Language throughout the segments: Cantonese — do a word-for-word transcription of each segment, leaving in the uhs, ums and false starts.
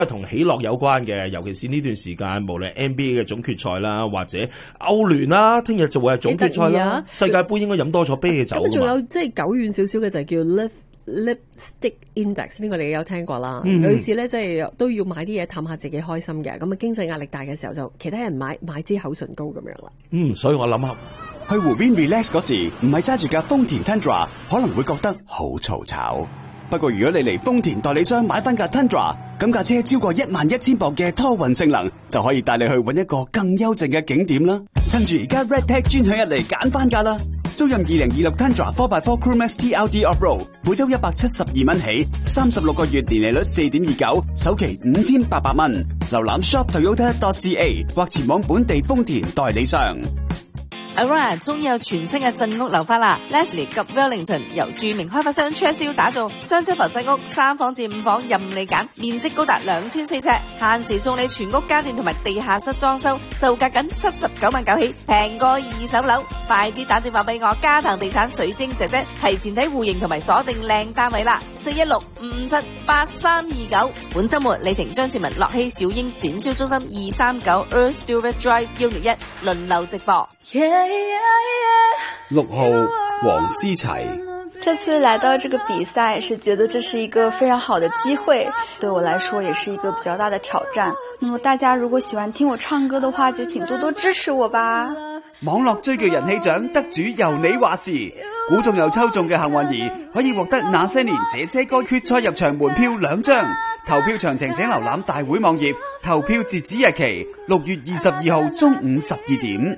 同喜樂有關嘅，尤其是呢段時間，無論 N B A 嘅總決賽啦，或者歐聯啦，聽日就會係總決賽啦。 啊、 世界盃應該飲多咗啤酒。 咁仲有即係久遠少少嘅就係叫 Lip Lipstick Index， 呢個你有聽過啦。 嗯、 女士咧即係都要買啲嘢氹下自己開心嘅。咁啊經濟壓力大嘅時候，就其他人買買支口唇膏咁樣啦。 嗯，所以我諗下去湖邊 relax 嗰時，唔係揸住架豐田 Tundra， 可能會覺得好嘈吵。不過如果你嚟豐田代理商買翻架 Tundra， 咁架車超過一萬一千磅嘅拖運性能，就可以帶你去搵一個更幽靜嘅景點啦。趁住而家 Red Tag 專享一嚟揀翻架啦！租任二零二六 Tundra 四 by 四 Crewmax T L D Off-Road， 每周一百七十二蚊起，三十六個月年利率四點二九，首期五千八百蚊。瀏覽 shop toyota dot c a 或前往本地豐田代理商。 Aurora 終於有全新嘅鎮屋樓花啦 ！Leslie 及 Wellington 由著名開發商 Churchill 打造雙車浮鎮屋，三房至五房任你揀，面積高達兩千四尺，限時送你全屋家電同埋地下室裝修，售價僅七十九萬九起，平過二手樓。快啲打電話俾我嘉騰地產水晶姐姐，提前睇戶型同埋鎖定靚單位啦！四一六五五七八三二九。本週末李婷張志文樂熙小英展銷中心二三九 Earl Stewart Drive 一零一輪流直播。 六號黃思齊， 這次來到這個比賽是覺得這是一個非常好的機會，對我來說也是一個比較大的挑戰。那麼大家如果喜歡聽我唱歌的話，就請多多支持我吧。 網絡追劇人氣獎得主由你話事，估中又抽中嘅幸運兒可以獲得那些年這些歌決賽入場門票兩張。投票詳情請瀏覽大會網頁，投票截止日期六月二十二號中午十二點。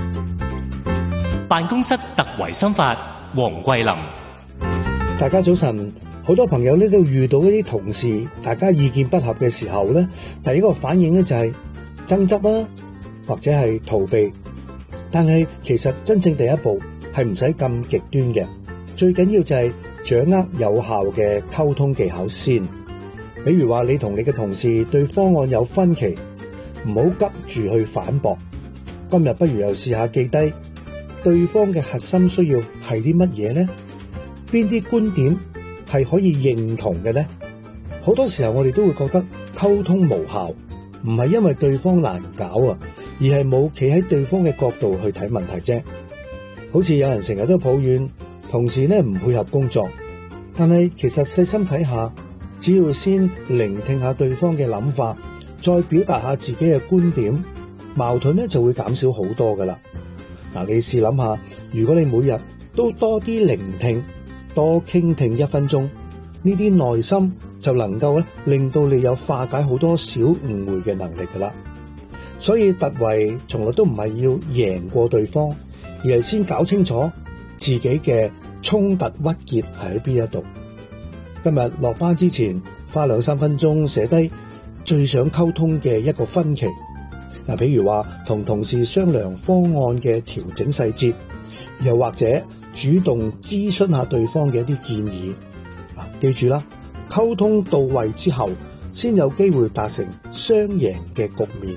辦公室特維心法，黃桂林。 大家早晨，好多朋友呢都遇到一啲同事，大家意見不合嘅時候呢，第一個反應呢就係爭執啦，或者係逃避。但係其實真正第一步係唔使咁極端嘅，最緊要就係掌握有效嘅溝通技巧先。比如話你同你嘅同事對方案有分歧，唔好急住去反駁。今日不如又試下記低對方嘅核心需要係啲乜嘢呢？邊啲觀點係可以認同嘅呢？好多時候我哋都會覺得溝通無效，唔係因為對方難搞啊，而係冇企喺對方嘅角度去睇問題啫。好似有人成日都抱怨同事呢唔配合工作，但係其實細心睇下，只要先聆聽下對方嘅諗法，再表達下自己嘅觀點，矛盾呢就會減少好多噶啦。嗱，你試諗下，如果你每日都多啲聆聽，多傾聽一分鐘，呢啲耐心就能夠咧令到你有化解好多小誤會嘅能力噶啦。所以突圍從來都唔係要贏過對方，而係先搞清楚自己嘅衝突鬱結係喺邊一度。今日落班之前花兩三分鐘寫低最想溝通嘅一個分歧。嗱，譬如話同同事商量方案嘅調整細節，又或者主動諮詢下對方嘅一啲建議。啊，記住啦，溝通到位之後，先有機會達成雙贏嘅局面。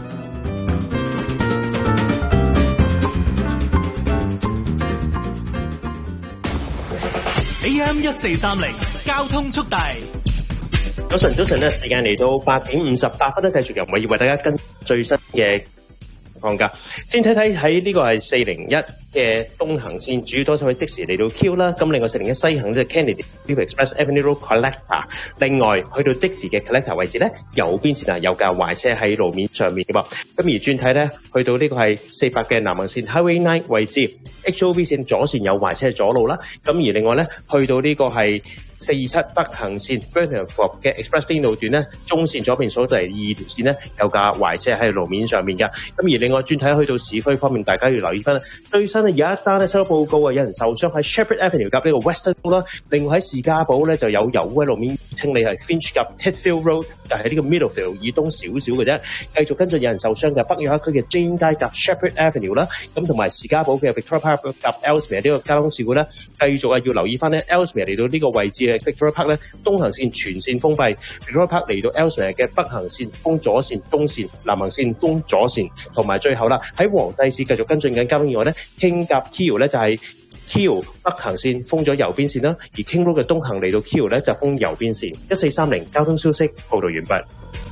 A M 一四三零交通速遞。 早晨，早晨咧，時間嚟到八點五十八分咧，繼續由我要為大家跟最新嘅情況噶。先睇睇喺呢個係四零一嘅東行線，主要多數喺的士嚟到 Q 啦。咁另外四零一西行即係 Kennedy Express Avenue Road Collector。另外去到的士嘅 Collector 位置咧，右邊線啊有架壞車喺路面上面嘅噃。咁而轉睇咧，去到呢個係四百嘅南行線 Highway nine 位置 H O V 線左線有壞車阻路啦。咁而另外咧，去到呢個係四二七北行線 Burnham 嘅 Express Lane 路段咧，中線左邊所第二條線咧有架壞車喺路面上面㗎。咁而另外轉睇去到市區方面，大家要留意翻最新咧有一單咧收到報告啊，有人受傷喺 Shepherd Avenue 夾呢個 Western Road 啦。另外喺士嘉堡咧就有油污喺路面清理係 Finch 夾 Titfield Road， 就係呢個 Middlefield 以東少少嘅啫。繼續跟進有人受傷嘅北約克區嘅 Jane 街夾 Shepherd Avenue 啦。咁同埋士嘉堡嘅 Victoria Park 夾 Ellesmere 呢個交通事故咧，繼續啊要留意翻咧 Ellesmere 嚟到呢個位置嘅 Victoria Park 咧，東行線全線封閉 Victoria Park 嚟到 Ellesmere 嘅北行線封左線、東線、南行線封左線，同埋最後啦喺黃帝市繼續跟進緊交通意外咧，傾夾 Keo 咧就係 Keo 北行線封咗右邊線啦，而 King Road 嘅東行嚟到 Keo 咧就封右邊線。一四三零交通消息報道完畢。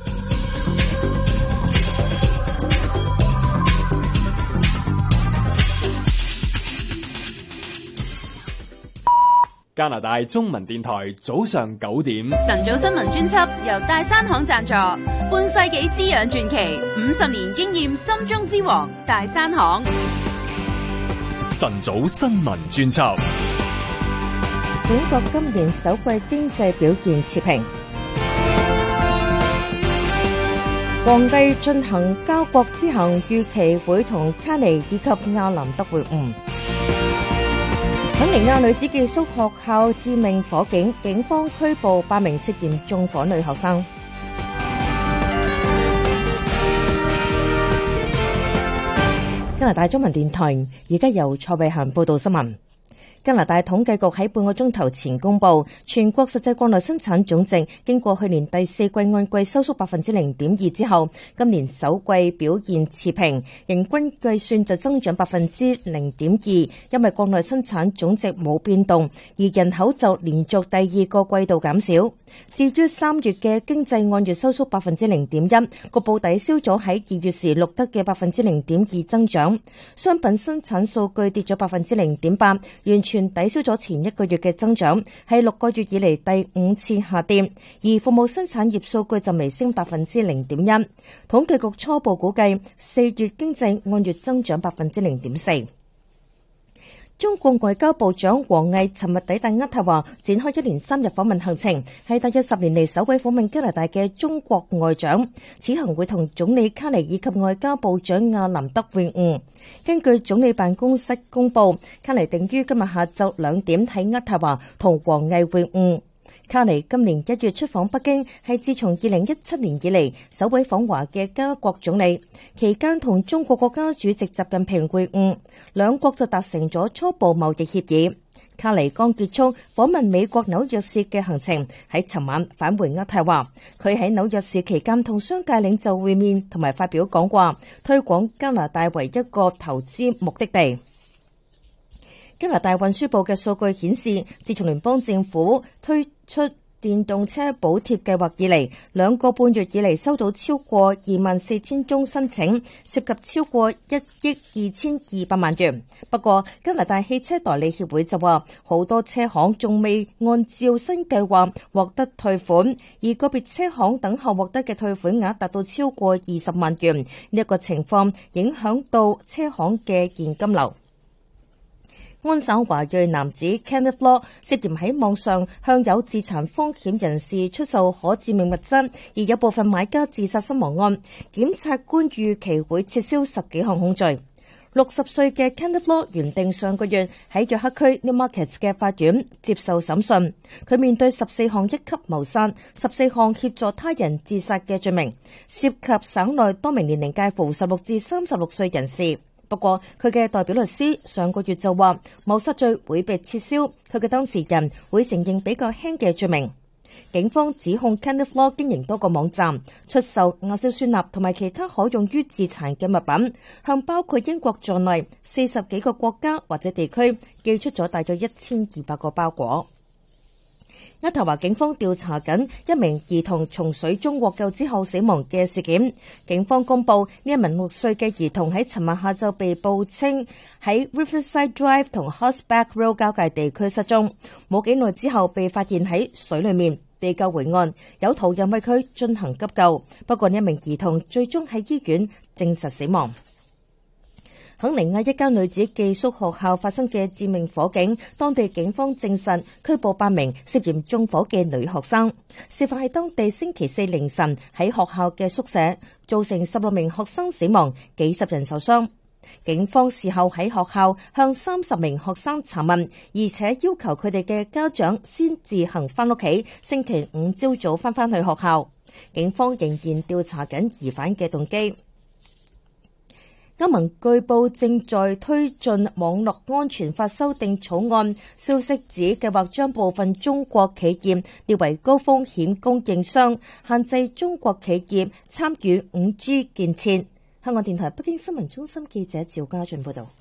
加拿大中文電台早上九點， 晨早新聞專輯由大山行贊助，半世紀滋養傳奇，五十年經驗心中之王大山行。 晨早新聞專輯。 本國今年首季經濟表現持平。王毅進行交國之行，預期會同卡尼以及亞林德會晤。肯尼亞女子寄宿學校致命火警，警方拘捕八名涉嫌縱火女學生。加拿大中文電台而家由蔡慧嫻報道新聞。加拿大統計局喺半個鐘頭前公布，全國實際國內生產總值經過去年第四季按季收縮百分之零點二之後，今年首季表現持平，平均計算就增長百分之零點二，因為國內生產總值冇變動，而人口就連續第二個季度減少。至於三月嘅經濟按月收縮百分之零點一，局部抵消咗喺二月時錄得嘅百分之零點二增長。商品生產數據跌咗百分之零點八，完全全抵消咗前一個月嘅增長，係六個月以嚟第五次下跌，而服務生產業數據就微升百分之零點一。統計局初步估計，四月經濟按月增長百分之零點四。中國外交部長王毅尋日抵達渥太華，展開一連三日訪問行程，係大約十年嚟首位訪問加拿大嘅中國外長。此行會同總理卡尼以及外交部長亞林德會晤。根據總理辦公室公佈，卡尼定於今日下晝兩點喺渥太華同王毅會晤。卡尼今年一月出訪北京，係自從二零一七年以嚟首位訪華嘅加國總理，期間同中國國家主席習近平會晤，兩國就達成咗初步貿易協議。卡尼剛結束訪問美國紐約市嘅行程，喺尋晚返回渥太華。佢喺紐約市期間同商界領袖會面，同埋發表講話，推廣加拿大為一個投資目的地。加拿大運輸部嘅數據顯示，自從聯邦政府推出電動車補貼計劃以嚟，兩個半月以嚟收到超過二萬四千宗申請，涉及超過一億二千二百萬元。不過，加拿大汽車代理協會就話，好多車行仲未按照新計劃獲得退款，而個別車行等候獲得嘅退款額達到超過二十萬元。呢、這、一個情況影響到車行嘅現金流。安省華裔男子 Kenneth Law 涉嫌喺網上向有自殘風險人士出售可致命物質，而有部分買家自殺身亡案，檢察官預期會撤銷十幾項控罪。六十歲嘅 Kenneth Law 原定上個月喺約克區 Newmarket 嘅法院接受審訊，佢面對十四項一級謀殺、十四項協助他人自殺嘅罪名，涉及省內多名年齡介乎十六至三十六歲人士。不過，佢嘅代表律師上個月就話，謀殺罪會被撤銷，佢嘅當事人會承認比較輕嘅罪名。警方指控 Kenneth Law 經營多個網站，出售亞硝酸鈉同埋其他可用於自殘嘅物品，向包括英國在內四十幾個國家或者地區寄出咗大約一千二百個包裹。渥太華警方調查緊一名兒童從水中獲救之後死亡嘅事件。警方公布呢一名六歲嘅兒童喺尋日下晝被報稱喺 Riverside Drive 同 Horseback Road 交界地區失蹤，冇幾耐之後被發現喺水裏面被救回岸，有途人為佢進行急救。不過呢一名兒童最終喺醫院證實死亡。肯尼亞一間女子寄宿學校發生嘅致命火警，當地警方證實拘捕八名涉嫌縱火嘅女學生。事發喺當地星期四凌晨喺學校嘅宿舍，造成十六名學生死亡，幾十人受傷。警方事後喺學校向三十名學生查問，而且要求佢哋嘅家長先自行翻屋企，星期五朝早翻返去學校。警方仍然調查緊疑犯嘅動機。歐盟據報正在推進網絡安全法修訂草案，消息指計劃將部分中國企業列為高風險供應商，限制中國企業參與 五 G 建設。香港電台北京新聞中心記者趙家俊報道。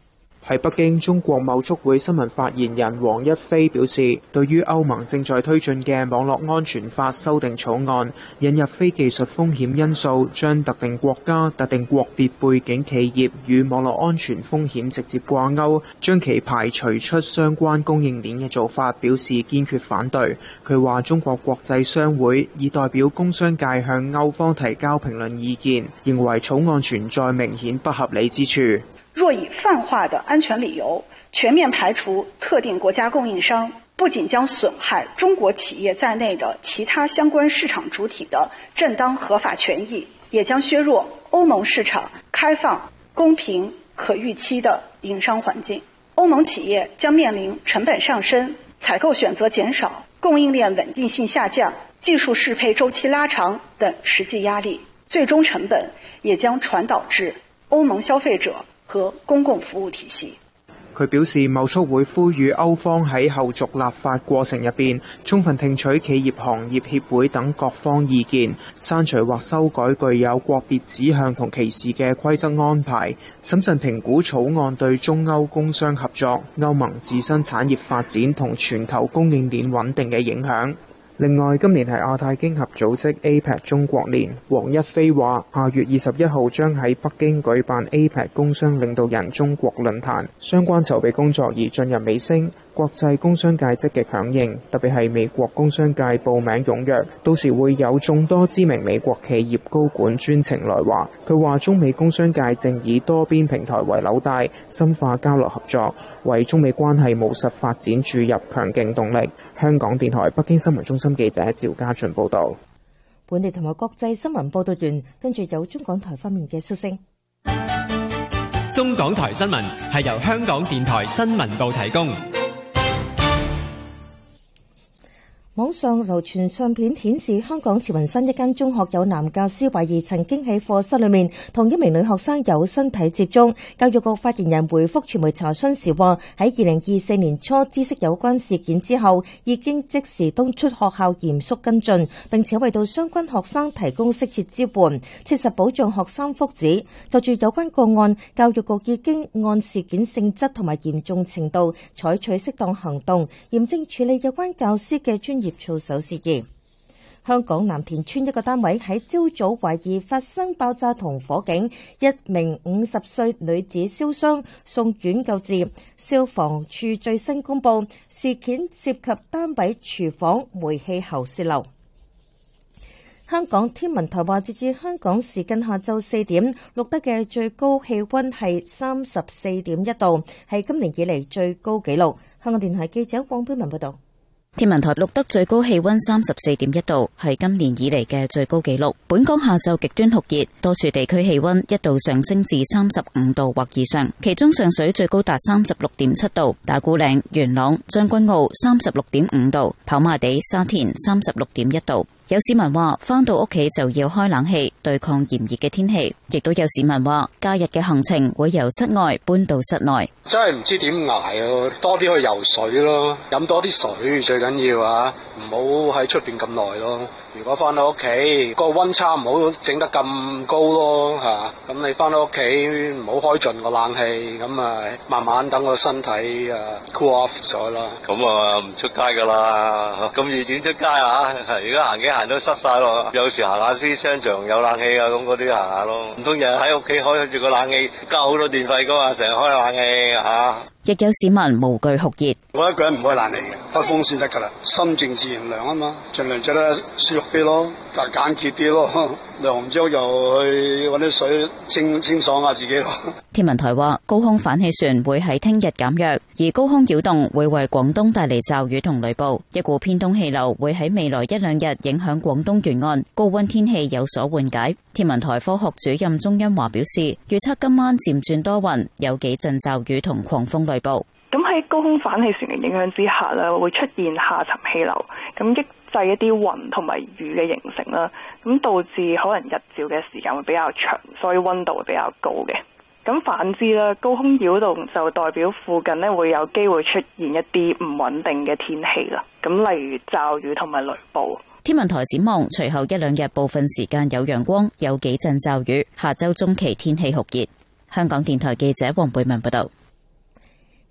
喺北京，中國貿促會新聞發言人黃一飛表示，對於歐盟正在推進嘅網絡安全法修訂草案，引入非技術風險因素，將特定國家、特定國別背景企業與網絡安全風險直接掛鈎，將其排除出相關供應鏈嘅做法，表示堅決反對。佢話中國國際商會已代表工商界向歐方提交評論意見，認為草案存在明顯不合理之處。 若以泛化的安全理由全面排除特定國家供應商，不僅將損害中國企業在內的其他相關市場主體的正當合法權益，也將削弱歐盟市場開放、公平、可預期的營商環境。歐盟企業將面臨成本上升、採購選擇減少、供應鏈穩定性下降、技術適配週期拉長等實際壓力，最終成本也將傳導至歐盟消費者和公共服務體系。 佢表示，貿促會呼籲歐方喺後續立法過程入邊，充分聽取企業行業協會等各方意見，刪除或修改具有國別指向同歧視嘅規則安排，審慎評估草案對中歐工商合作、歐盟自身產業發展同全球供應鏈穩定嘅影響。另外，今年係亞太經合組織 A P E C 中國年，黃一飛話下月二十一號將喺北京舉辦 A P E C 工商領導人中國論壇，相關籌備工作已進入尾聲。國際工商界積極響應，特別係美國工商界報名踴躍，到時會有眾多知名美國企業高管專程來華。佢話中美工商界正以多邊平台為紐帶，深化交流合作，為中美關係務實發展注入強勁動力。香港電台北京新聞中心記者趙家俊報道。 本地同埋國際新聞報道完，跟住有中港台方面嘅消息。 中港台新聞係由香港電台新聞部提供。 網上流傳相片顯示，香港慈雲山一間中學有男教師懷疑曾經喺課室裏面同一名女學生有身體接觸。教育局發言人回覆傳媒查詢時話，喺二零二四年初知悉有關事件之後，已經即時敦促學校嚴肅跟進，並且為到相關學生提供適切支援，切實保障學生福祉。就住有關個案，教育局已經按事件性質同埋嚴重程度採取適當行動，嚴正處理有關教師嘅專業業操守事宜。香港藍田村一個單位喺朝早懷疑發生爆炸同火警，一名五十歲女子燒傷，送院救治。消防處最新公布，事件涉及單位廚房煤氣喉泄漏。香港天文台話，截至香港時間下晝四點，錄得嘅最高氣溫係三十四點一度，係今年以嚟最高紀錄。香港電台記者黃貝文報道。 天文台錄得最高氣溫三十四點一度，係今年以嚟嘅最高紀錄。本港下晝極端酷熱，多處地區氣溫一度上升至三十五度或以上，其中上水最高達三十六點七度，打鼓嶺、元朗、將軍澳三十六點五度，跑馬地、沙田三十六點一度。有市民話返到屋企就要開冷氣，對抗炎熱嘅天氣。亦都有市民話假日嘅行程會由室外搬到室內。 真係唔知點捱啊！多啲去游水咯，飲多啲水最緊要啊！唔好喺出邊咁耐咯。如果翻到屋企個溫差唔好整得咁高咯嚇，咁你翻到屋企唔好開盡個冷氣，咁啊慢慢等個身體啊 cool off 咗啦。 咁啊唔出街噶啦，咁熱點出街啊？而家行幾行都濕晒咯。有時行下啲商場有冷氣啊，咁嗰啲行下咯。唔通日日喺屋企開住個冷氣，交好多電費噶嘛，成日開冷氣嚇。 亦有市民無懼酷熱， 我一個人唔開冷氣嘅，開風扇得噶啦，心靜自然涼啊嘛，盡量着得舒服啲咯，但簡潔啲咯，涼完之後又去搵啲水清清爽下自己咯。 天文台話，高空反氣旋會喺聽日減弱，而高空擾動會為廣東帶嚟驟雨同雷暴。一股偏東氣流會喺未來一兩日影響廣東沿岸，高溫天氣有所緩解。天文台科學主任鐘欣華表示，預測今晚漸轉多雲，有幾陣驟雨同狂風雷暴。 咁喺高空反氣旋嘅影響之下呢，會出現下沉氣流，咁抑制一啲雲同埋雨嘅形成啦，咁導致可能日照嘅時間會比較長，所以溫度會比較高嘅。咁反之啦，高空擾動就代表附近呢會有機會出現一啲唔穩定嘅天氣啦，咁例如驟雨同埋雷暴。 天文台展望，隨後一兩日部分時間有陽光，有幾陣驟雨，下周中期天氣酷熱。香港電台記者黃貝文報道。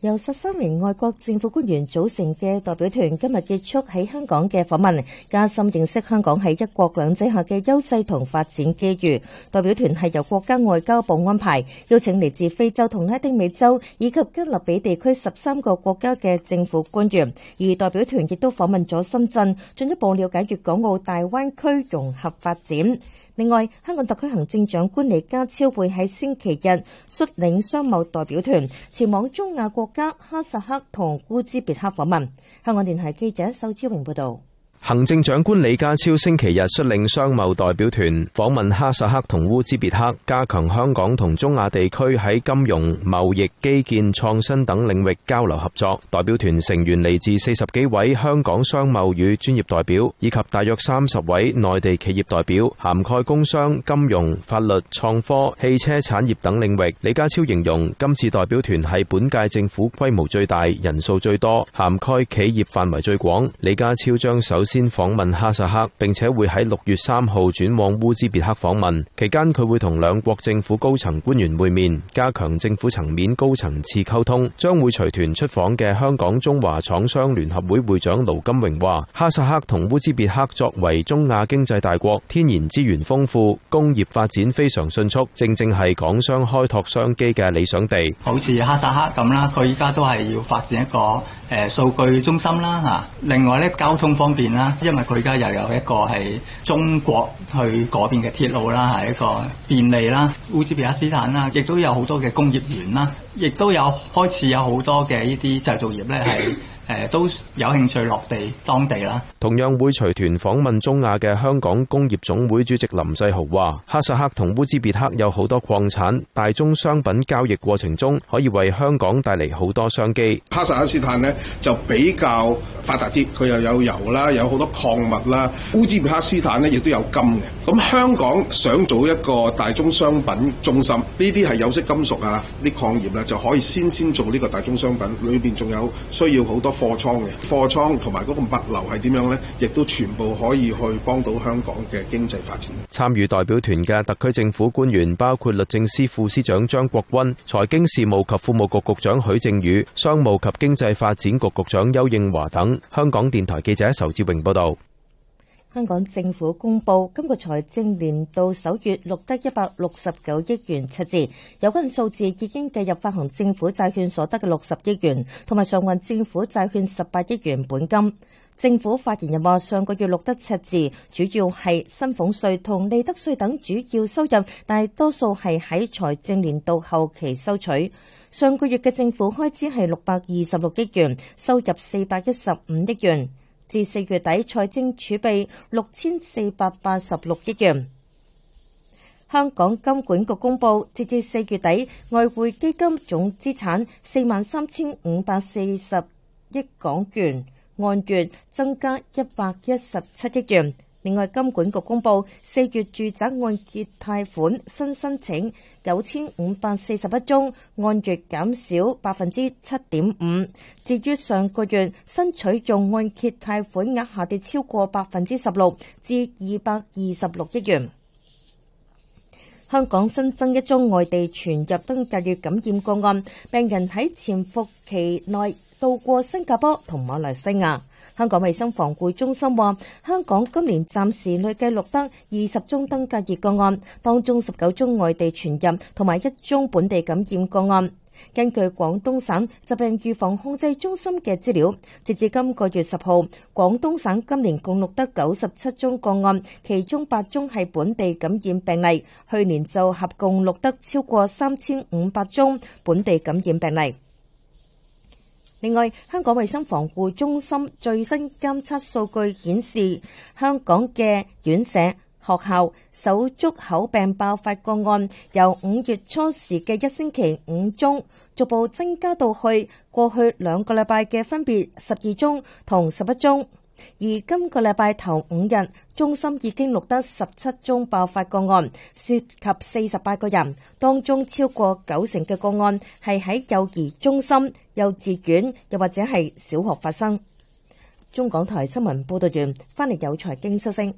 由十三名外國政府官員組成嘅代表團今日結束喺香港嘅訪問，加深認識香港喺一國兩制下嘅優勢同發展機遇。代表團係由國家外交部安排，邀請嚟自非洲同拉丁美洲以及加勒比地區十三個國家嘅政府官員，而代表團亦都訪問咗深圳，進一步了解粵港澳大灣區融合發展。另外，香港特區行政長官李家超會喺星期日率領商貿代表團前往中亞國家哈薩克同烏茲別克訪問。香港電台記者秀超榮報導。 行政長官李家超星期日率領商貿代表團訪問哈薩克同烏茲別克，加強香港同中亞地區喺金融、貿易、基建、創新等領域交流合作。代表團成員嚟自四十幾位香港商貿與專業代表，以及大約三十位內地企業代表，涵蓋工商、金融、法律、創科、汽車產業等領域。李家超形容今次代表團係本屆政府規模最大、人數最多、涵蓋企業範圍最廣。李家超將首先訪問哈薩克，並且會喺六月三號轉往烏茲別克訪問。期間佢會同兩國政府高層官員會面，加強政府層面高層次溝通。將會隨團出訪嘅香港中華廠商聯合會會長盧金榮話，哈薩克同烏茲別克作為中亞經濟大國，天然資源豐富，工業發展非常迅速，正正係港商開拓商機嘅理想地。 好似哈薩克咁啦，佢依家都係要發展一個誒數據中心啦嚇，另外咧交通方面啦，因為佢而家又有一個係中國去嗰邊嘅鐵路啦，係一個便利啦。烏茲別克斯坦啦，亦都有好多嘅工業園啦，亦都有開始有好多嘅呢啲製造業咧係。誒都有興趣落地當地啦。 同樣會隨團訪問中亞嘅香港工業總會主席林世豪話，哈薩克同烏茲別克有好多礦產，大宗商品交易過程中可以為香港帶嚟好多商機。 哈薩克斯坦呢就比較發達啲，佢又有油啦，有好多礦物啦。烏茲別克斯坦呢亦都有金嘅。咁香港想做一個大宗商品中心，呢啲係有色金屬啊，啲礦業咧就可以先先做呢個大宗商品，裏邊仲有需要好多貨倉嘅貨倉同埋嗰個物流係點樣呢？亦都全部可以去幫到香港嘅經濟發展。 參與代表團嘅特區政府官員包括律政司副司長張國軍、財經事務及庫務局局長許正宇、商務及經濟發展局局長邱應華等。香港電台記者仇志榮報道。 香港政府公布今個財政年度首月錄得一百六十九億元赤字，有關數字已經計入發行政府債券所得嘅六十億元，同埋償還政府債券十八億元本金。政府發言人話，上個月錄得赤字，主要係薪俸稅同利得稅等主要收入，但係多數係喺財政年度後期收取。上個月嘅政府開支係六百二十六億元，收入四百一十五億元。至四月底，財政儲備六千四百八十六億元。香港金管局公布，截至四月底，外匯基金總資產四萬三千五百四十億港元，按月增加一百一十七億元。另外，金管局公布四月住宅按揭貸款新申請九千五百四十一宗，按月減少百分之七點五。至於上個月新取用按揭貸款額下跌超過百分之十六，至二百二十六億元。香港新增一宗外地傳入登革熱感染個案，病人喺潛伏期內到過新加坡同馬來西亞。香港衛生防護中心話，香港今年暫時累計錄得二十宗登革熱個案，當中十九宗外地傳入同埋一宗本地感染個案。根據廣東省疾病預防控制中心嘅資料，截至今個月十號，廣東省今年共錄得九十七宗個案，其中八宗係本地感染病例。去年就合共錄得超過三千五百宗本地感染病例。另外，香港衛生防護中心最新監測數據顯示，香港嘅院舍、學校手足口病爆發個案由五月初時嘅一星期五宗，逐步增加到去過去兩個禮拜嘅分別十二宗同十一宗。而今個禮拜頭五日，中心已經錄得十七宗爆發個案，涉及四十八個人，當中超過九成嘅個案係喺幼兒中心、幼稚園又或者係小學發生。中港台新聞報道完，翻嚟有財經消息。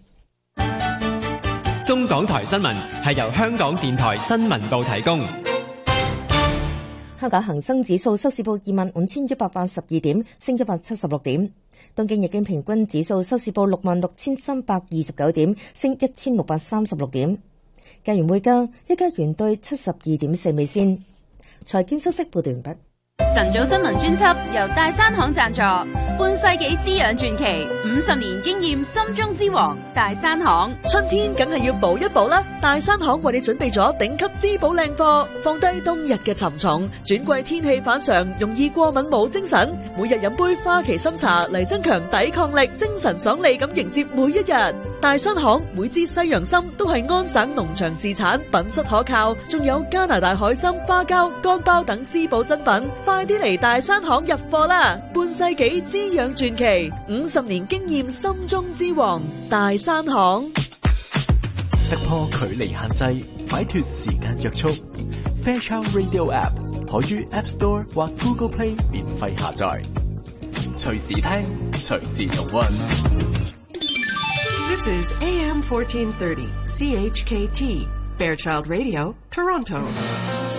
中港台新聞係由香港電台新聞部提供。 香港恒生指數收市報二萬五千一百八十二點，升一百七十六點。東京日經平均指數收市報六萬六千三百二十九點，升一千六百三十六點。加元匯價，一加元兌七十二點四美仙。財經消息報道完畢。 晨早新聞專輯由大山行贊助，半世紀滋養傳奇，五十年經驗心中之王大山行。 春天梗係要補一補啦，大山行為你準備咗頂級滋補靚貨，放低冬日嘅沉重，轉季天氣反常，容易過敏冇精神，每日飲杯花旗參茶嚟增強抵抗力，精神爽利咁迎接每一日。大山行每支西洋參都係安省農場自產，品質可靠，仲有加拿大海參、花膠、乾包等滋補珍品。快啲嚟大山行入貨啦！半世紀滋養傳奇，五十年經驗心中之王，大山行。 突破距離限制，擺脫時間約束。Fairchild Radio App 可於 App Store 或 Google Play 免費下載，隨時聽，隨時重溫。 This is A M fourteen thirty C H K T Fairchild Radio, Toronto.